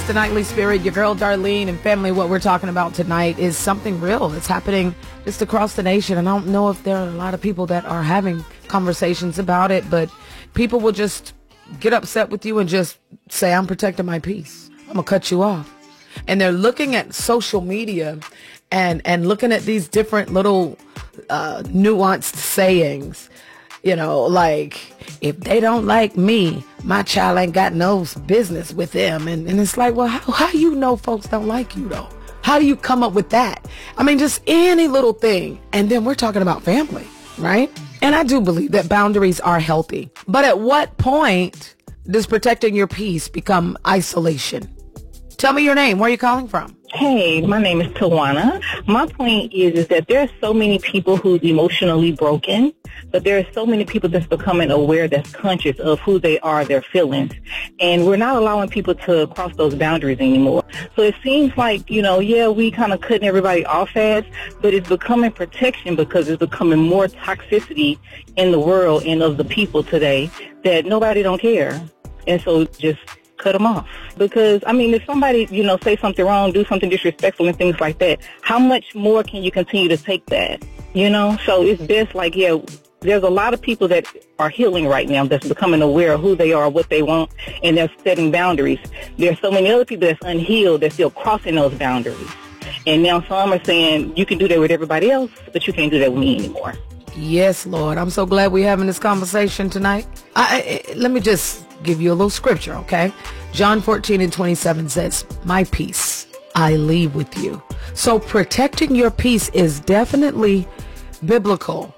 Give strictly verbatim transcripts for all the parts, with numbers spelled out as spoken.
the Nightly Spirit, your girl Darlene, and family. What we're talking about tonight is something real. It's happening just across the nation, and I don't know if there are a lot of people that are having conversations about it, but people will just get upset with you and just say, I'm protecting my peace. I'm gonna cut you off. And they're looking at social media and and looking at these different little uh, nuanced sayings. You know, like, if they don't like me, my child ain't got no business with them. And, and it's like, well, how, how do you know folks don't like you, though? How do you come up with that? I mean, just any little thing. And then we're talking about family, right? And I do believe that boundaries are healthy. But at what point does protecting your peace become isolation? Tell me your name. Where are you calling from? Hey, my name is Tawana. My point is, is that there are so many people who's emotionally broken, but there are so many people that's becoming aware, that's conscious of who they are, their feelings. And we're not allowing people to cross those boundaries anymore. So it seems like, you know, yeah, we kind of cutting everybody off fast, but it's becoming protection because it's becoming more toxicity in the world and of the people today that nobody don't care. And so just cut them off. Because, I mean, if somebody, you know, say something wrong, do something disrespectful and things like that, how much more can you continue to take that? You know? So it's best, like, yeah, there's a lot of people that are healing right now that's becoming aware of who they are, what they want, and they're setting boundaries. There's so many other people that's unhealed that's still crossing those boundaries. And now some are saying, you can do that with everybody else, but you can't do that with me anymore. Yes, Lord. I'm so glad we're having this conversation tonight. I, I, let me just give you a little scripture, okay? John fourteen and twenty-seven says, my peace I leave with you. So protecting your peace is definitely biblical,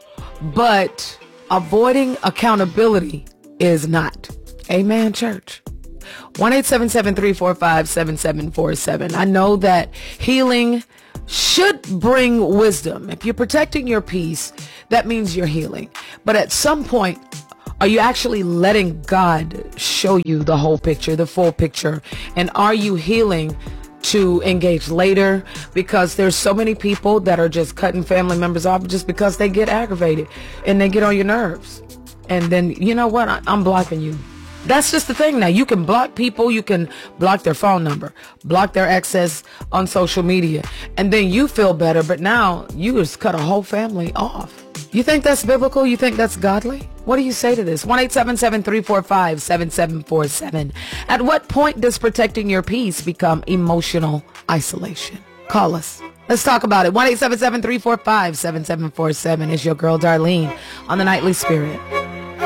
but avoiding accountability is not. Amen, church. one eight seven seven, three four five, seven seven four seven. I know that healing should bring wisdom. If you're protecting your peace, that means you're healing. But at some point, are you actually letting God show you the whole picture, the full picture? And are you healing to engage later? Because there's so many people that are just cutting family members off just because they get aggravated and they get on your nerves. And then, you know what? I, I'm blocking you. That's just the thing now. You can block people. You can block their phone number, block their access on social media, and then you feel better. But now you just cut a whole family off. You think that's biblical? You think that's godly? What do you say to this? one eight seven seven, three four five, seven seven four seven. At what point does protecting your peace become emotional isolation? Call us. Let's talk about it. one eight seven seven, three four five, seven seven four seven is your girl Darlene on the Nightly Spirit.